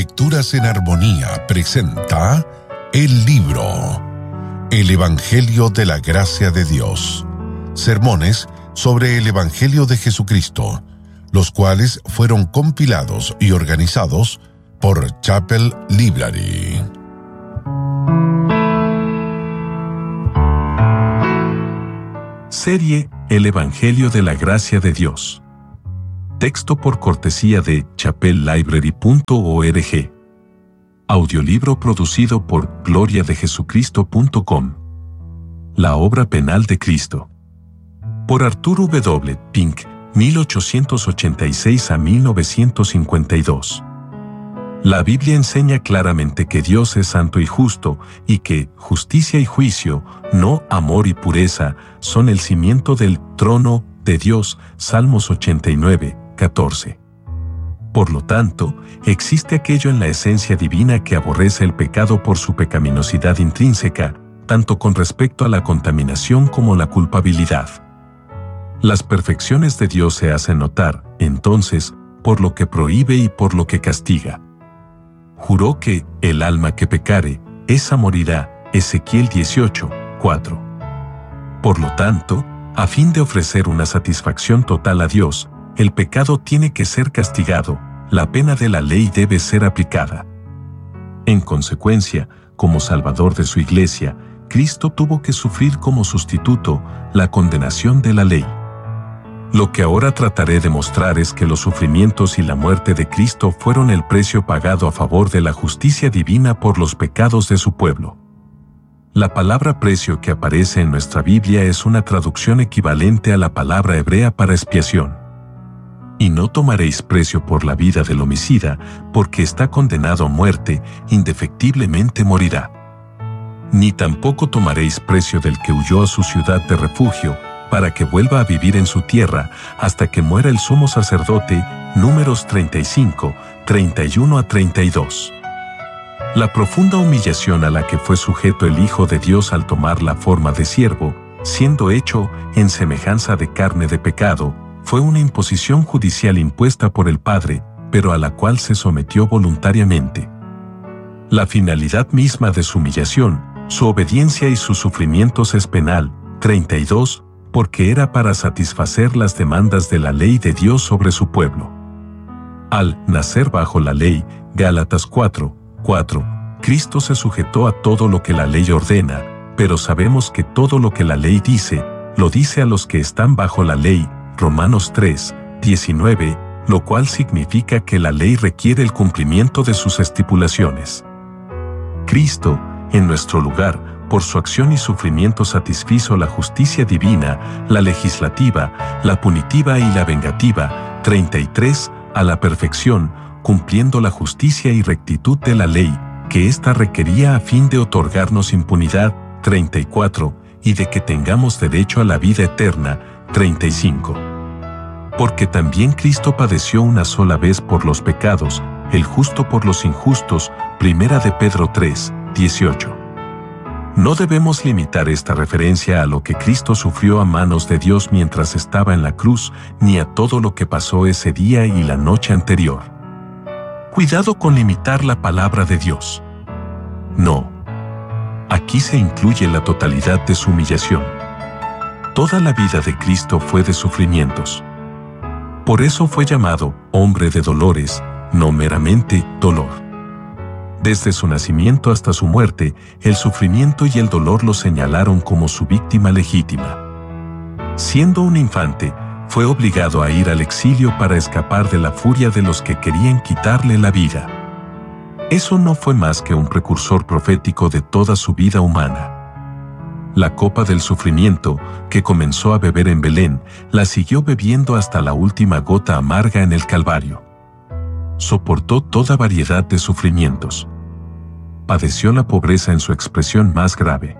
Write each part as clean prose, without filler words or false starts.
Lecturas en Armonía presenta el libro El Evangelio de la Gracia de Dios. Sermones sobre el Evangelio de Jesucristo, los cuales fueron compilados y organizados por Chapel Library. Serie El Evangelio de la Gracia de Dios. Texto por cortesía de chapellibrary.org. Audiolibro producido por gloriadejesucristo.com. La obra penal de Cristo. Por Arthur W. Pink, 1886 a 1952. La Biblia enseña claramente que Dios es santo y justo, y que justicia y juicio, no amor y pureza, son el cimiento del trono de Dios. Salmos 89, 14. Por lo tanto, existe aquello en la esencia divina que aborrece el pecado por su pecaminosidad intrínseca, tanto con respecto a la contaminación como la culpabilidad. Las perfecciones de Dios se hacen notar, entonces, por lo que prohíbe y por lo que castiga. Juró que el alma que pecare, esa morirá. Ezequiel 18, 4. Por lo tanto, a fin de ofrecer una satisfacción total a Dios, el pecado tiene que ser castigado, la pena de la ley debe ser aplicada. En consecuencia, como Salvador de su Iglesia, Cristo tuvo que sufrir como sustituto la condenación de la ley. Lo que ahora trataré de mostrar es que los sufrimientos y la muerte de Cristo fueron el precio pagado a favor de la justicia divina por los pecados de su pueblo. La palabra precio que aparece en nuestra Biblia es una traducción equivalente a la palabra hebrea para expiación. Y no tomaréis precio por la vida del homicida, porque está condenado a muerte, indefectiblemente morirá. Ni tampoco tomaréis precio del que huyó a su ciudad de refugio, para que vuelva a vivir en su tierra, hasta que muera el sumo sacerdote. Números 35, 31 a 32. La profunda humillación a la que fue sujeto el Hijo de Dios al tomar la forma de siervo, siendo hecho en semejanza de carne de pecado, fue una imposición judicial impuesta por el Padre, pero a la cual se sometió voluntariamente. La finalidad misma de su humillación, su obediencia y sus sufrimientos es penal. 32, porque era para satisfacer las demandas de la ley de Dios sobre su pueblo. Al nacer bajo la ley, Gálatas 4, 4, Cristo se sujetó a todo lo que la ley ordena, pero sabemos que todo lo que la ley dice, lo dice a los que están bajo la ley. Romanos 3, 19, lo cual significa que la ley requiere el cumplimiento de sus estipulaciones. Cristo, en nuestro lugar, por su acción y sufrimiento satisfizo la justicia divina, la legislativa, la punitiva y la vengativa. 33, a la perfección, cumpliendo la justicia y rectitud de la ley, que ésta requería a fin de otorgarnos impunidad. 34, y de que tengamos derecho a la vida eterna. 35. Porque también Cristo padeció una sola vez por los pecados, el justo por los injustos. Primera de Pedro 3, 18. No debemos limitar esta referencia a lo que Cristo sufrió a manos de Dios mientras estaba en la cruz, ni a todo lo que pasó ese día y la noche anterior. Cuidado con limitar la palabra de Dios. No. Aquí se incluye la totalidad de su humillación. Toda la vida de Cristo fue de sufrimientos. Por eso fue llamado hombre de dolores, no meramente dolor. Desde su nacimiento hasta su muerte, el sufrimiento y el dolor lo señalaron como su víctima legítima. Siendo un infante, fue obligado a ir al exilio para escapar de la furia de los que querían quitarle la vida. Eso no fue más que un precursor profético de toda su vida humana. La copa del sufrimiento, que comenzó a beber en Belén, la siguió bebiendo hasta la última gota amarga en el Calvario. Soportó toda variedad de sufrimientos. Padeció la pobreza en su expresión más grave.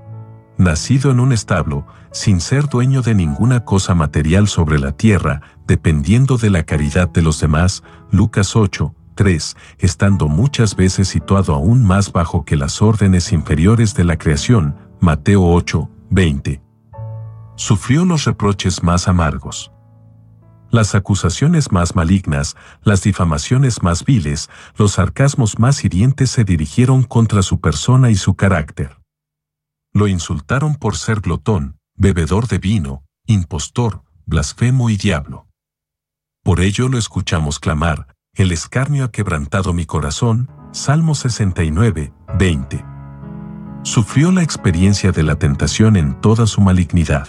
Nacido en un establo, sin ser dueño de ninguna cosa material sobre la tierra, dependiendo de la caridad de los demás. Lucas 8, 3, estando muchas veces situado aún más bajo que las órdenes inferiores de la creación. Mateo 8, 20. Sufrió los reproches más amargos. Las acusaciones más malignas, las difamaciones más viles, los sarcasmos más hirientes se dirigieron contra su persona y su carácter. Lo insultaron por ser glotón, bebedor de vino, impostor, blasfemo y diablo. Por ello lo escuchamos clamar: el escarnio ha quebrantado mi corazón. Salmo 69, 20. Sufrió la experiencia de la tentación en toda su malignidad.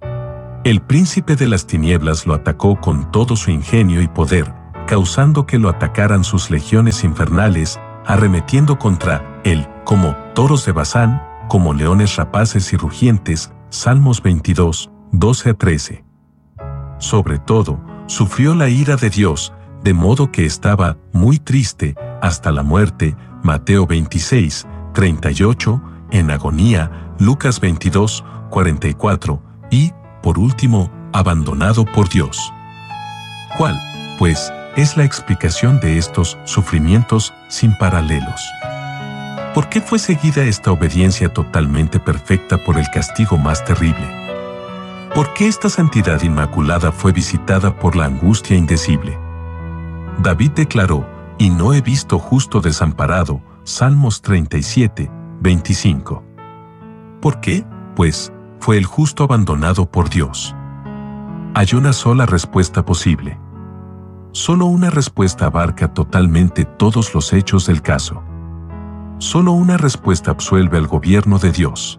El príncipe de las tinieblas lo atacó con todo su ingenio y poder, causando que lo atacaran sus legiones infernales, arremetiendo contra él como toros de Basán, como leones rapaces y rugientes. Salmos 22, 12 a 13. Sobre todo, sufrió la ira de Dios, de modo que estaba muy triste hasta la muerte. Mateo 26, 38, en agonía. Lucas 22, 44, y, por último, abandonado por Dios. ¿Cuál, pues, es la explicación de estos sufrimientos sin paralelos? ¿Por qué fue seguida esta obediencia totalmente perfecta por el castigo más terrible? ¿Por qué esta santidad inmaculada fue visitada por la angustia indecible? David declaró: y no he visto justo desamparado. Salmos 37, 25. ¿Por qué? Pues, fue el justo abandonado por Dios. Hay una sola respuesta posible. Solo una respuesta abarca totalmente todos los hechos del caso. Solo una respuesta absuelve al gobierno de Dios.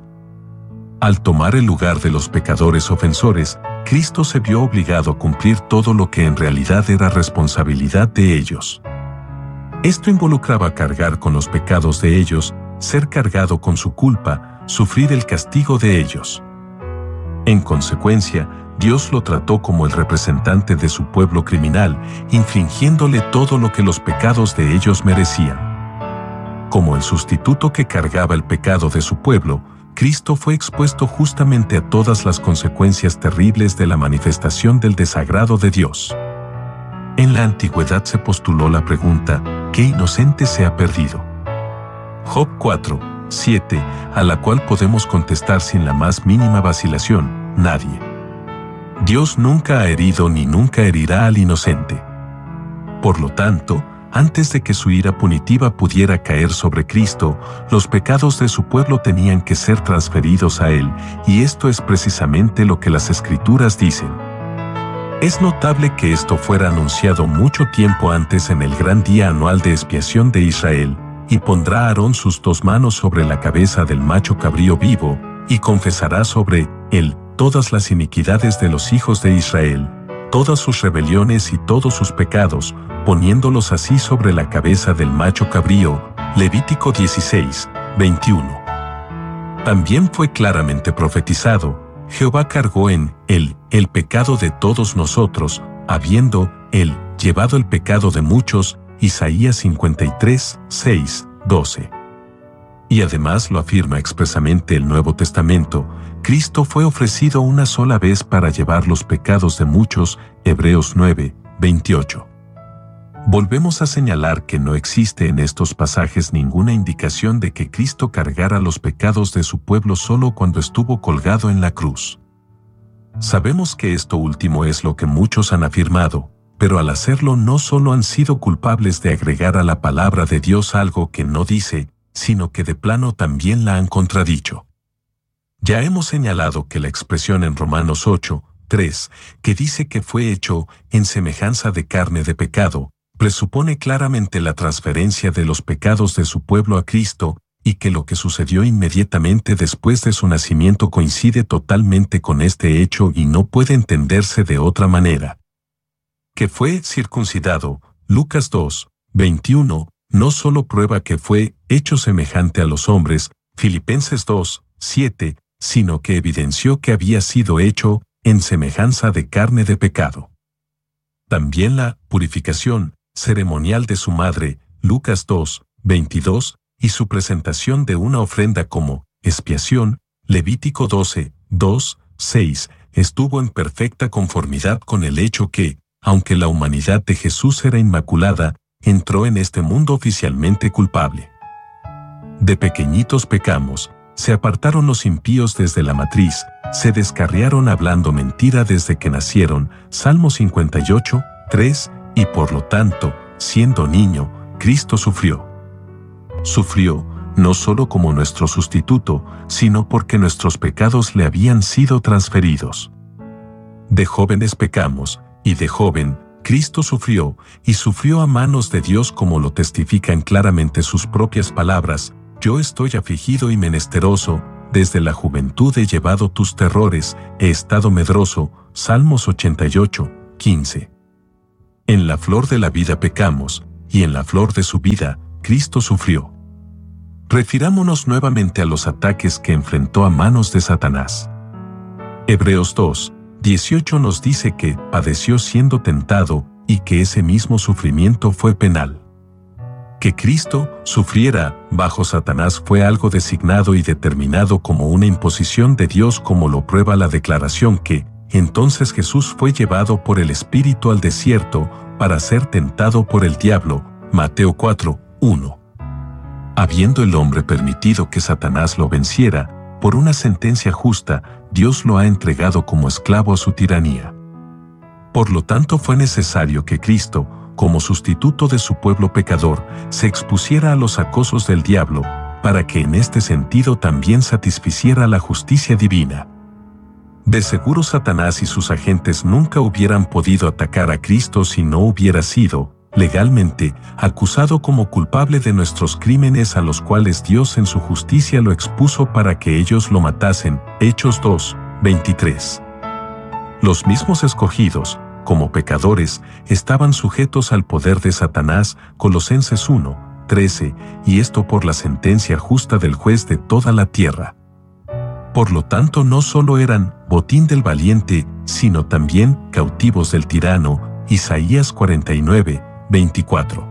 Al tomar el lugar de los pecadores ofensores, Cristo se vio obligado a cumplir todo lo que en realidad era responsabilidad de ellos. Esto involucraba cargar con los pecados de ellos, ser cargado con su culpa, sufrir el castigo de ellos. En consecuencia, Dios lo trató como el representante de su pueblo criminal, infligiéndole todo lo que los pecados de ellos merecían. Como el sustituto que cargaba el pecado de su pueblo, Cristo fue expuesto justamente a todas las consecuencias terribles de la manifestación del desagrado de Dios. En la antigüedad se postuló la pregunta: ¿qué inocente se ha perdido? Job 4, 7, a la cual podemos contestar sin la más mínima vacilación: nadie. Dios nunca ha herido ni nunca herirá al inocente. Por lo tanto, antes de que su ira punitiva pudiera caer sobre Cristo, los pecados de su pueblo tenían que ser transferidos a Él, y esto es precisamente lo que las Escrituras dicen. Es notable que esto fuera anunciado mucho tiempo antes en el gran día anual de expiación de Israel: y pondrá Aarón sus 2 manos sobre la cabeza del macho cabrío vivo, y confesará sobre él todas las iniquidades de los hijos de Israel, todas sus rebeliones y todos sus pecados, poniéndolos así sobre la cabeza del macho cabrío. Levítico 16, 21. También fue claramente profetizado: Jehová cargó en él el pecado de todos nosotros, habiendo él llevado el pecado de muchos. Isaías 53, 6, 12. Y además lo afirma expresamente el Nuevo Testamento: Cristo fue ofrecido una sola vez para llevar los pecados de muchos. Hebreos 9, 28. Volvemos a señalar que no existe en estos pasajes ninguna indicación de que Cristo cargara los pecados de su pueblo solo cuando estuvo colgado en la cruz. Sabemos que esto último es lo que muchos han afirmado, pero al hacerlo no solo han sido culpables de agregar a la palabra de Dios algo que no dice, sino que de plano también la han contradicho. Ya hemos señalado que la expresión en Romanos 8, 3, que dice que fue hecho en semejanza de carne de pecado, presupone claramente la transferencia de los pecados de su pueblo a Cristo, y que lo que sucedió inmediatamente después de su nacimiento coincide totalmente con este hecho y no puede entenderse de otra manera. Que fue circuncidado, Lucas 2, 21, no solo prueba que fue hecho semejante a los hombres, Filipenses 2, 7, sino que evidenció que había sido hecho en semejanza de carne de pecado. También la purificación ceremonial de su madre, Lucas 2, 22, y su presentación de una ofrenda como expiación, Levítico 12, 2, 6, estuvo en perfecta conformidad con el hecho que, aunque la humanidad de Jesús era inmaculada, entró en este mundo oficialmente culpable. De pequeñitos pecamos, Se apartaron los impíos desde la matriz, se descarriaron hablando mentira desde que nacieron. Salmo 58, 3, y por lo tanto, siendo niño, Cristo sufrió. Sufrió, no solo como nuestro sustituto, sino porque nuestros pecados le habían sido transferidos. De jóvenes pecamos, y de joven, Cristo sufrió, y sufrió a manos de Dios como lo testifican claramente sus propias palabras: yo estoy afligido y menesteroso, desde la juventud he llevado tus terrores, he estado medroso. Salmos 88, 15. En la flor de la vida pecamos, y en la flor de su vida, Cristo sufrió. Refirámonos nuevamente a los ataques que enfrentó a manos de Satanás. Hebreos 2, 18 nos dice que padeció siendo tentado y que ese mismo sufrimiento fue penal. Que Cristo sufriera bajo Satanás fue algo designado y determinado como una imposición de Dios, como lo prueba la declaración que entonces Jesús fue llevado por el Espíritu al desierto para ser tentado por el diablo. Mateo 4, 1. Habiendo el hombre permitido que Satanás lo venciera, por una sentencia justa, Dios lo ha entregado como esclavo a su tiranía. Por lo tanto, fue necesario que Cristo, como sustituto de su pueblo pecador, se expusiera a los acosos del diablo, para que en este sentido también satisficiera la justicia divina. De seguro Satanás y sus agentes nunca hubieran podido atacar a Cristo si no hubiera sido, legalmente, acusado como culpable de nuestros crímenes, a los cuales Dios en su justicia lo expuso para que ellos lo matasen. Hechos 2, 23. Los mismos escogidos, como pecadores, estaban sujetos al poder de Satanás. Colosenses 1, 13, y esto por la sentencia justa del juez de toda la tierra. Por lo tanto, no solo eran botín del valiente, sino también cautivos del tirano. Isaías 49, 24.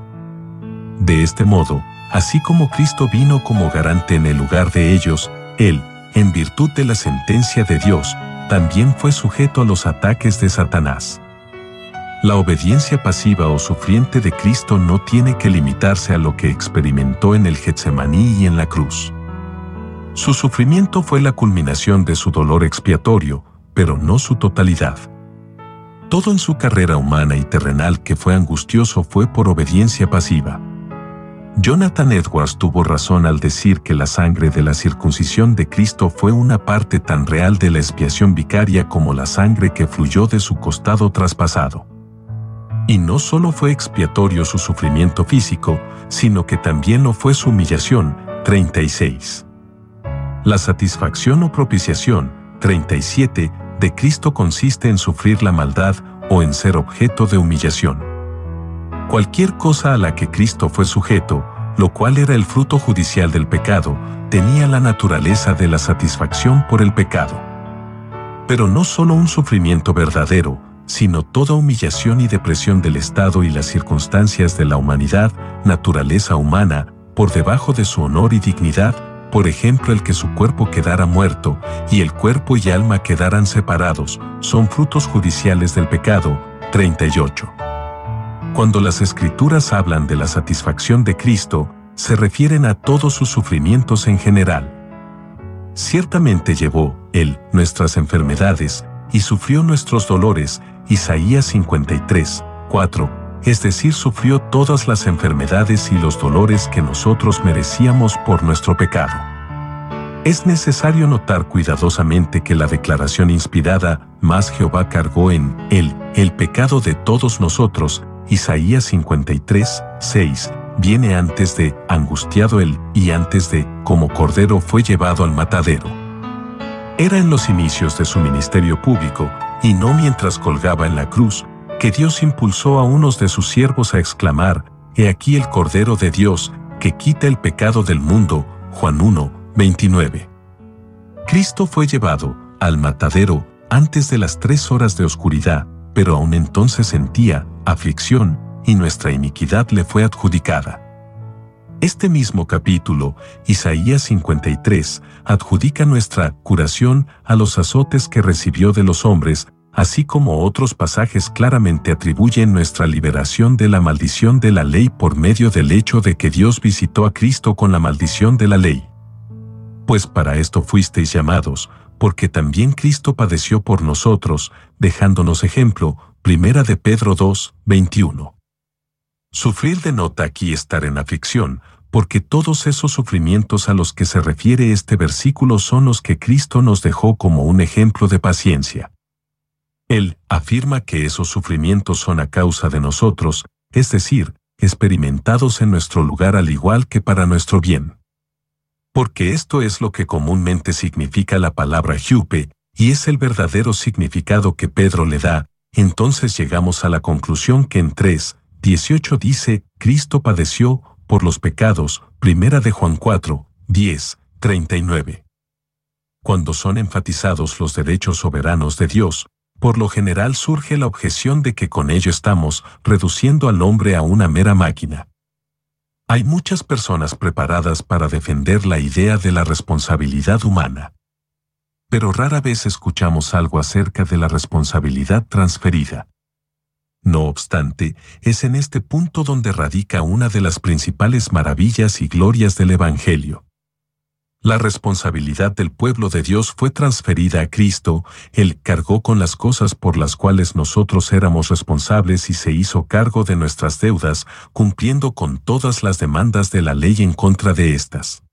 De este modo, así como Cristo vino como garante en el lugar de ellos, Él, en virtud de la sentencia de Dios, también fue sujeto a los ataques de Satanás. La obediencia pasiva o sufriente de Cristo no tiene que limitarse a lo que experimentó en el Getsemaní y en la cruz. Su sufrimiento fue la culminación de su dolor expiatorio, pero no su totalidad. Todo en su carrera humana y terrenal que fue angustioso fue por obediencia pasiva. Jonathan Edwards tuvo razón al decir que la sangre de la circuncisión de Cristo fue una parte tan real de la expiación vicaria como la sangre que fluyó de su costado traspasado. Y no solo fue expiatorio su sufrimiento físico, sino que también lo fue su humillación. 36. La satisfacción o propiciación. 37. De Cristo consiste en sufrir la maldad o en ser objeto de humillación. Cualquier cosa a la que Cristo fue sujeto, lo cual era el fruto judicial del pecado, tenía la naturaleza de la satisfacción por el pecado. Pero no solo un sufrimiento verdadero, sino toda humillación y depresión del estado y las circunstancias de la humanidad, naturaleza humana, por debajo de su honor y dignidad. Por ejemplo, el que su cuerpo quedara muerto y el cuerpo y alma quedaran separados, son frutos judiciales del pecado. 38. Cuando las Escrituras hablan de la satisfacción de Cristo, se refieren a todos sus sufrimientos en general. Ciertamente llevó Él nuestras enfermedades y sufrió nuestros dolores. Isaías 53, 4. Es decir, sufrió todas las enfermedades y los dolores que nosotros merecíamos por nuestro pecado. Es necesario notar cuidadosamente que la declaración inspirada, mas Jehová cargó en él el pecado de todos nosotros, Isaías 53, 6, viene antes de angustiado él y antes de como cordero fue llevado al matadero. Era en los inicios de su ministerio público, y no mientras colgaba en la cruz, que Dios impulsó a unos de sus siervos a exclamar: «He aquí el Cordero de Dios, que quita el pecado del mundo». Juan 1, 29. Cristo fue llevado al matadero antes de las 3 horas de oscuridad, pero aún entonces sentía aflicción, y nuestra iniquidad le fue adjudicada. Este mismo capítulo, Isaías 53, adjudica nuestra curación a los azotes que recibió de los hombres, así como otros pasajes claramente atribuyen nuestra liberación de la maldición de la ley por medio del hecho de que Dios visitó a Cristo con la maldición de la ley. Pues para esto fuisteis llamados, porque también Cristo padeció por nosotros, dejándonos ejemplo, 1 de Pedro 2, 21. Sufrir denota aquí estar en aflicción, porque todos esos sufrimientos a los que se refiere este versículo son los que Cristo nos dejó como un ejemplo de paciencia. Él afirma que esos sufrimientos son a causa de nosotros, es decir, experimentados en nuestro lugar al igual que para nuestro bien. Porque esto es lo que comúnmente significa la palabra hupe, y es el verdadero significado que Pedro le da, entonces llegamos a la conclusión que en 3:18 dice, Cristo padeció por los pecados, 1 de Juan 4, 10, 39. Cuando son enfatizados los derechos soberanos de Dios, por lo general surge la objeción de que con ello estamos reduciendo al hombre a una mera máquina. Hay muchas personas preparadas para defender la idea de la responsabilidad humana. Pero rara vez escuchamos algo acerca de la responsabilidad transferida. No obstante, es en este punto donde radica una de las principales maravillas y glorias del Evangelio. La responsabilidad del pueblo de Dios fue transferida a Cristo, Él cargó con las cosas por las cuales nosotros éramos responsables y se hizo cargo de nuestras deudas, cumpliendo con todas las demandas de la ley en contra de estas.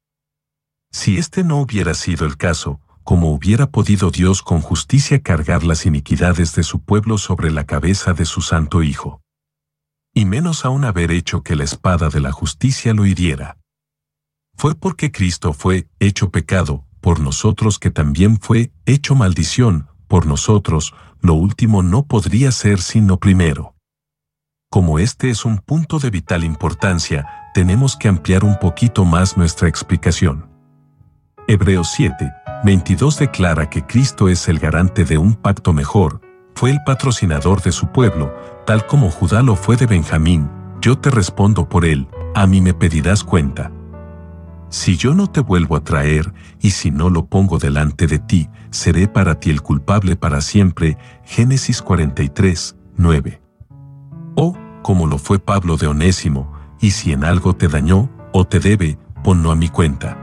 Si este no hubiera sido el caso, ¿cómo hubiera podido Dios con justicia cargar las iniquidades de su pueblo sobre la cabeza de su santo Hijo? Y menos aún haber hecho que la espada de la justicia lo hiriera. Fue porque Cristo fue hecho pecado por nosotros que también fue hecho maldición por nosotros, lo último no podría ser sino primero. Como este es un punto de vital importancia, tenemos que ampliar un poquito más nuestra explicación. Hebreos 7:22 declara que Cristo es el garante de un pacto mejor, fue el patrocinador de su pueblo, tal como Judá lo fue de Benjamín, yo te respondo por él, a mí me pedirás cuenta. Si yo no te vuelvo a traer, y si no lo pongo delante de ti, seré para ti el culpable para siempre. Génesis 43:9. O, como lo fue Pablo de Onésimo, y si en algo te dañó, o te debe, ponlo a mi cuenta.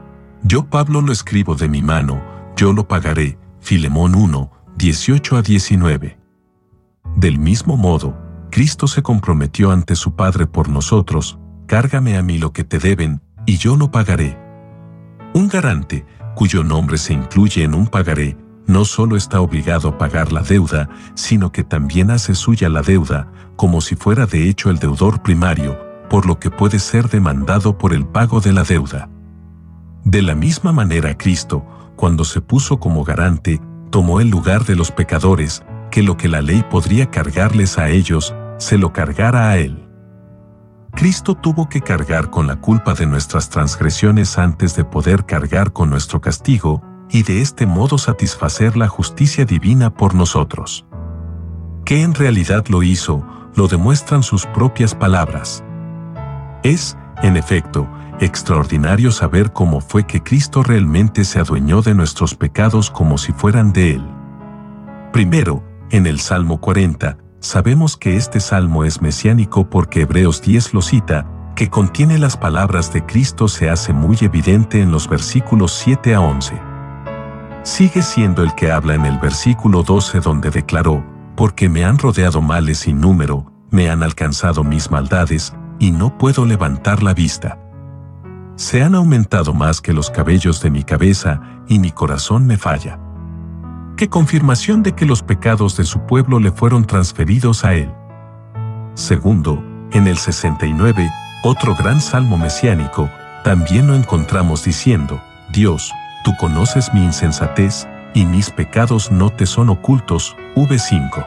Yo Pablo lo escribo de mi mano, yo lo pagaré. Filemón 1:18-19. Del mismo modo, Cristo se comprometió ante su Padre por nosotros, cárgame a mí lo que te deben, y yo lo pagaré. Un garante, cuyo nombre se incluye en un pagaré, no solo está obligado a pagar la deuda, sino que también hace suya la deuda, como si fuera de hecho el deudor primario, por lo que puede ser demandado por el pago de la deuda. De la misma manera Cristo, cuando se puso como garante, tomó el lugar de los pecadores, que lo que la ley podría cargarles a ellos, se lo cargara a él. Cristo tuvo que cargar con la culpa de nuestras transgresiones antes de poder cargar con nuestro castigo, y de este modo satisfacer la justicia divina por nosotros. Que en realidad lo hizo, lo demuestran sus propias palabras. Es, en efecto, extraordinario saber cómo fue que Cristo realmente se adueñó de nuestros pecados como si fueran de Él. Primero, en el Salmo 40, sabemos que este salmo es mesiánico porque Hebreos 10 lo cita, que contiene las palabras de Cristo se hace muy evidente en los versículos 7 a 11. Sigue siendo el que habla en el versículo 12 donde declaró, porque me han rodeado males sin número, me han alcanzado mis maldades, y no puedo levantar la vista. Se han aumentado más que los cabellos de mi cabeza, y mi corazón me falla. Qué confirmación de que los pecados de su pueblo le fueron transferidos a él. Segundo, en el 69, otro gran salmo mesiánico, también lo encontramos diciendo, Dios, tú conoces mi insensatez, y mis pecados no te son ocultos. V5.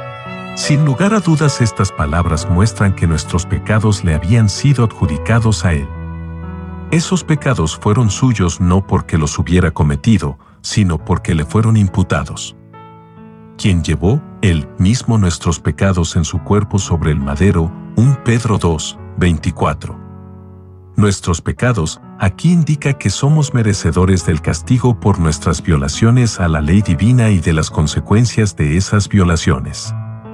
Sin lugar a dudas estas palabras muestran que nuestros pecados le habían sido adjudicados a él. Esos pecados fueron suyos no porque los hubiera cometido, sino porque le fueron imputados. Quien llevó, él mismo nuestros pecados en su cuerpo sobre el madero, 1 Pedro 2:24. Nuestros pecados, aquí indica que somos merecedores del castigo por nuestras violaciones a la ley divina y de las consecuencias de esas violaciones.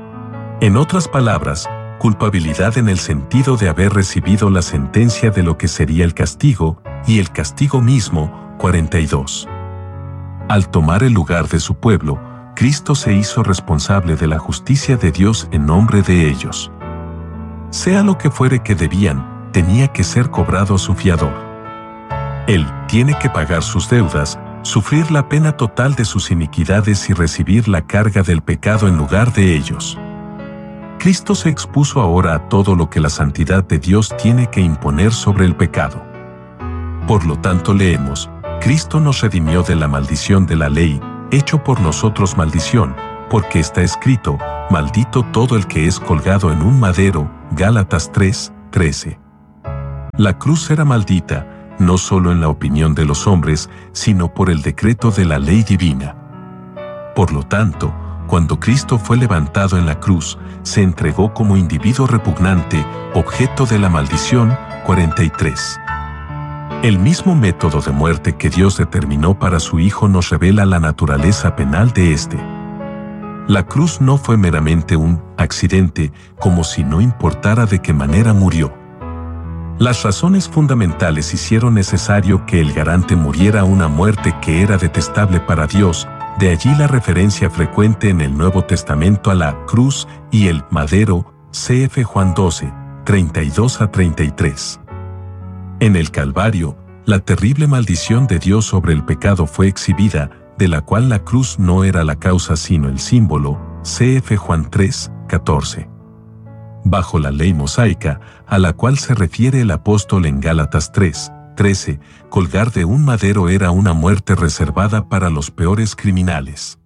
En otras palabras, culpabilidad en el sentido de haber recibido la sentencia de lo que sería el castigo, y el castigo mismo, 42. Al tomar el lugar de su pueblo, Cristo se hizo responsable de la justicia de Dios en nombre de ellos. Sea lo que fuere que debían, tenía que ser cobrado su fiador. Él tiene que pagar sus deudas, sufrir la pena total de sus iniquidades y recibir la carga del pecado en lugar de ellos. Cristo se expuso ahora a todo lo que la santidad de Dios tiene que imponer sobre el pecado. Por lo tanto leemos, Cristo nos redimió de la maldición de la ley, hecho por nosotros maldición, porque está escrito, maldito todo el que es colgado en un madero, Gálatas 3:13. La cruz era maldita, no solo en la opinión de los hombres, sino por el decreto de la ley divina. Por lo tanto, cuando Cristo fue levantado en la cruz, se entregó como individuo repugnante, objeto de la maldición. 43. El mismo método de muerte que Dios determinó para su Hijo nos revela la naturaleza penal de éste. La cruz no fue meramente un accidente, como si no importara de qué manera murió. Las razones fundamentales hicieron necesario que el garante muriera una muerte que era detestable para Dios, de allí la referencia frecuente en el Nuevo Testamento a la cruz y el madero, cf. Juan 12, 32-33. En el Calvario, la terrible maldición de Dios sobre el pecado fue exhibida, de la cual la cruz no era la causa sino el símbolo, cf. Juan 3, 14. Bajo la ley mosaica, a la cual se refiere el apóstol en Gálatas 3, 13, colgar de un madero era una muerte reservada para los peores criminales.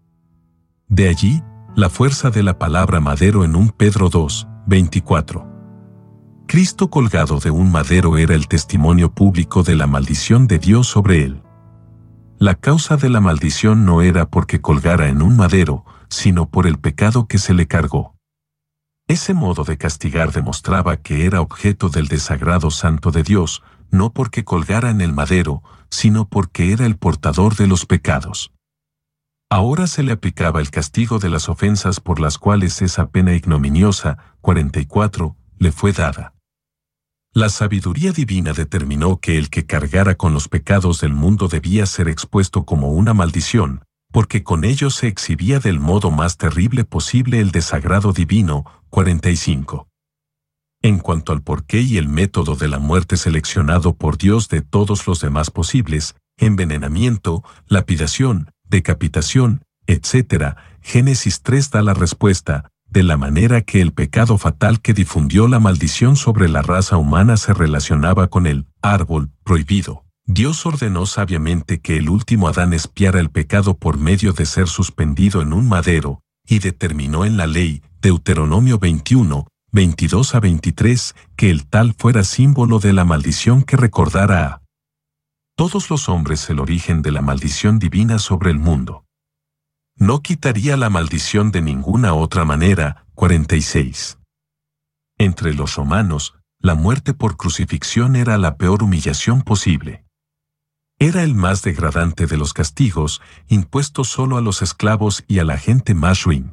De allí, la fuerza de la palabra madero en 1 Pedro 2, 24. Cristo colgado de un madero era el testimonio público de la maldición de Dios sobre él. La causa de la maldición no era porque colgara en un madero, sino por el pecado que se le cargó. Ese modo de castigar demostraba que era objeto del desagrado santo de Dios, no porque colgara en el madero, sino porque era el portador de los pecados. Ahora se le aplicaba el castigo de las ofensas por las cuales esa pena ignominiosa, 44, le fue dada. La sabiduría divina determinó que el que cargara con los pecados del mundo debía ser expuesto como una maldición, porque con ello se exhibía del modo más terrible posible el desagrado divino. 45. En cuanto al porqué y el método de la muerte seleccionado por Dios de todos los demás posibles, envenenamiento, lapidación, decapitación, etc., Génesis 3 da la respuesta, de la manera que el pecado fatal que difundió la maldición sobre la raza humana se relacionaba con el árbol prohibido. Dios ordenó sabiamente que el último Adán expiara el pecado por medio de ser suspendido en un madero, y determinó en la ley, Deuteronomio 21, 22-23, que el tal fuera símbolo de la maldición que recordara a todos los hombres el origen de la maldición divina sobre el mundo. No quitaría la maldición de ninguna otra manera. 46. Entre los romanos, la muerte por crucifixión era la peor humillación posible. Era el más degradante de los castigos, impuesto solo a los esclavos y a la gente más ruin.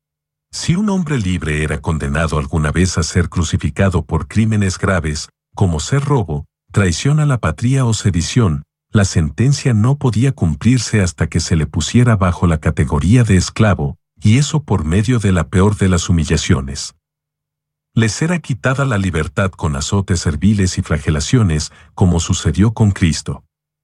Si un hombre libre era condenado alguna vez a ser crucificado por crímenes graves, como ser robo, traición a la patria o sedición, la sentencia no podía cumplirse hasta que se le pusiera bajo la categoría de esclavo, y eso por medio de la peor de las humillaciones. Les era quitada la libertad con azotes serviles y flagelaciones, como sucedió con Cristo.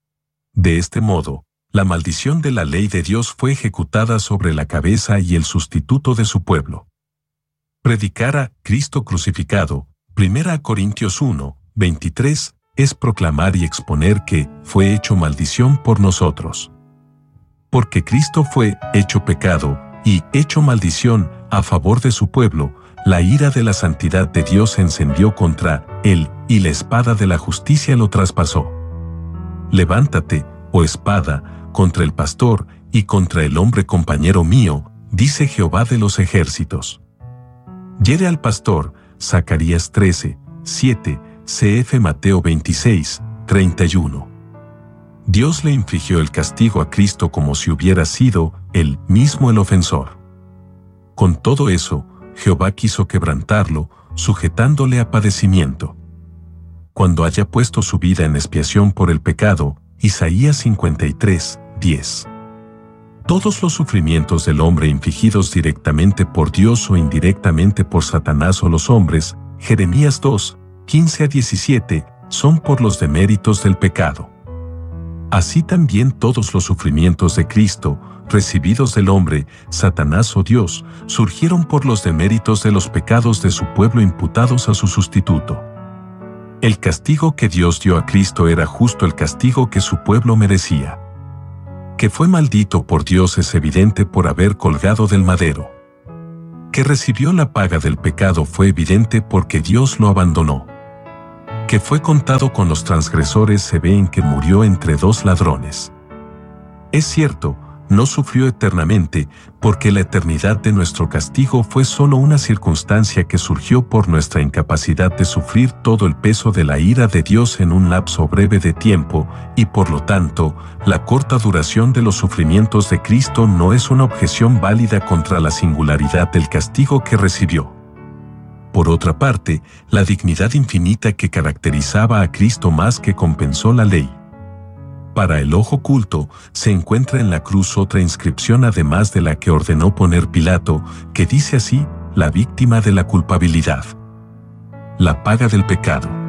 De este modo, la maldición de la ley de Dios fue ejecutada sobre la cabeza y el sustituto de su pueblo. Predicar a Cristo crucificado, 1 Corintios 1, 23, es proclamar y exponer que fue hecho maldición por nosotros. Porque Cristo fue hecho pecado y hecho maldición a favor de su pueblo, la ira de la santidad de Dios se encendió contra él, y la espada de la justicia lo traspasó. Levántate, oh espada, contra el pastor y contra el hombre compañero mío, dice Jehová de los ejércitos. Hiere al pastor, Zacarías 13, 7, cf. Mateo 26, 31. Dios le infligió el castigo a Cristo como si hubiera sido él mismo el ofensor. Con todo eso, Jehová quiso quebrantarlo, sujetándole a padecimiento. Cuando haya puesto su vida en expiación por el pecado, Isaías 53, 10. Todos los sufrimientos del hombre infligidos directamente por Dios o indirectamente por Satanás o los hombres, Jeremías 2, 15 a 17, son por los deméritos del pecado. Así también todos los sufrimientos de Cristo, recibidos del hombre, Satanás o Dios, surgieron por los deméritos de los pecados de su pueblo imputados a su sustituto. El castigo que Dios dio a Cristo era justo el castigo que su pueblo merecía. Que fue maldito por Dios es evidente por haber colgado del madero. Que recibió la paga del pecado fue evidente porque Dios lo abandonó. Que fue contado con los transgresores se ve en que murió entre dos ladrones. Es cierto, no sufrió eternamente, porque la eternidad de nuestro castigo fue solo una circunstancia que surgió por nuestra incapacidad de sufrir todo el peso de la ira de Dios en un lapso breve de tiempo, y por lo tanto, la corta duración de los sufrimientos de Cristo no es una objeción válida contra la singularidad del castigo que recibió. Por otra parte, la dignidad infinita que caracterizaba a Cristo más que compensó la ley. Para el ojo culto, se encuentra en la cruz otra inscripción además de la que ordenó poner Pilato, que dice así: la víctima de la culpabilidad. La paga del pecado.